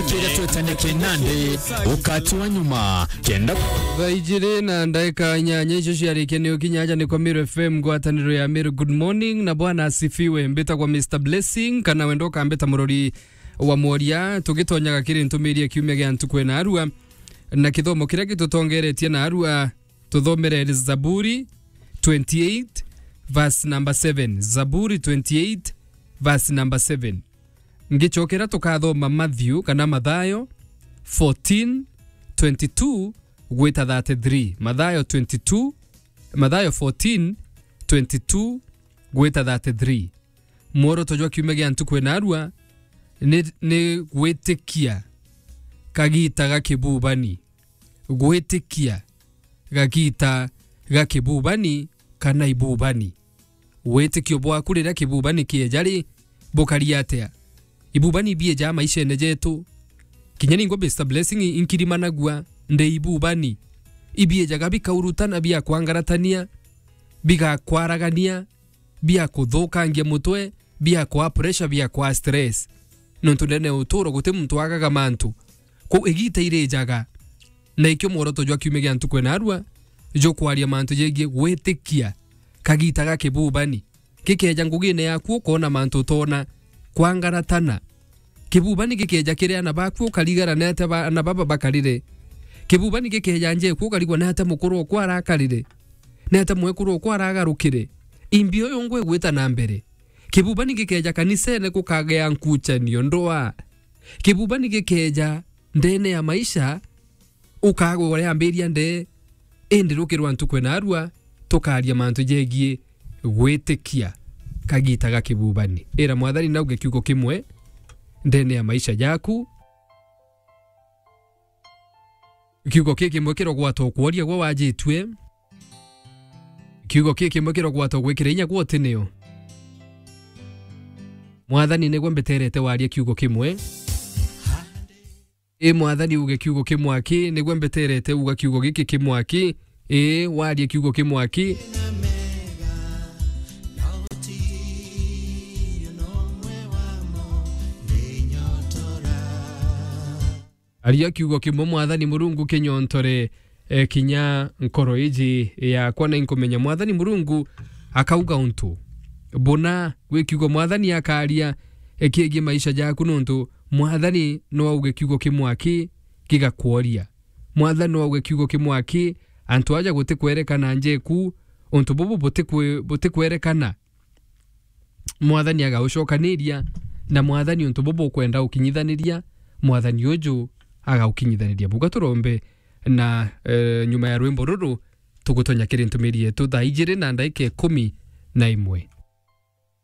rekera twetanike nande ukatwa nyuma kenda vaijire na ndaika nyanya icio ciarike ni ukinyaja ni kwa Miro FM gwataniro ya Miro. Good morning na bwana asifiwe. Mbeta kwa Mr Blessing kana wendoka mbeta murori wa moria tugitonyaga kiri ntumirie kiumia gya ntukwe na arua na kithomo kiria gitutongeretie na arua tuthomere Zaburi 28 verse number 7. Zaburi 28 verse number 7. Ngichokera tukathoma Matthew kana Mathayo 14:22 gwita 33. Mathayo 14:22 gwita 33. Moro tojwa kiume gya ntukwe na arua ni gwitikia kagita gakibubani. Gwitikia gagita gakibubani kana ibubani. Wetikio bwaku rira kibubani kiejari bokariatea. Ibubani bieja maisha nejetu. Kinyani ngo Mr Blessing inkirimanagwa nde ibubani. Ibieja gabika urutana bia kwangaratania, biga kwaragania, bia kuthukangia mutwe, bia kwa pressure, bia kwa stress. Nontu nene uturo gute muntu agaga mantu. Ko egita irejaga. Na ikyo moroto jwa kiume gya ntukwe na arua jo kwaria mantu jegie gwetikia kagita gakibubani. Kikeja ngugine yaku kona mantu tona kwangaratana. Kibubani gikeja kiria na baku kaligara nete na baba bakarire. Kibubani gikeja nje ku kaligwa nete mukuru kwa arakarire. Nete mwekuru kwa aragarukire. Imbio yongwe gwita na mbere. Kibubani gikeja kanisene kukagea nkucha niyo ndoa. Kibubani gikeja ndene ya maisha ukagwa wale amberia nde endirukirwa ntukwe na arua tukaria mantu jegie gwetikia kagita gakibubani. Era mwathani na uge kiugo kimwe ndene ya maisha yaku. Kiugo kiki mwekero gwato kuoria gwa wajitwe. Kiugo kiki mwekero gwato gwikira inya gwotineo. Mwathani negwa mbeterete waria kiugo kimwe. Mwathani uge kiugo kimwe aki negwa mbeterete uga kiugo giki kimwe aki. Waria kiugo kimwe aki. Aria kiugo kimwe Mwathani Murungu kinyontore kinya nkoro iji ya kwana inkumenya Mwathani Murungu akauga untu bona gwe kiugo Mwathani akaria ekiegi maisha jaku nontu Mwathani no auge kiugo kimwe aki gigakworia. Mwathani no auge kiugo kimwe aki antu aja gute kwerekana nje ku untu bobo bote kwerekana. Mwathani agaucokaniria na Mwathani untu bobo kwenda ukinyithaniria Mwathani uju aga ukinyithaniria. Buga turombe na nyuma ya rwimbo ruru tugutonya kiri ntumiri yetu thaa 2 na ndaika 11.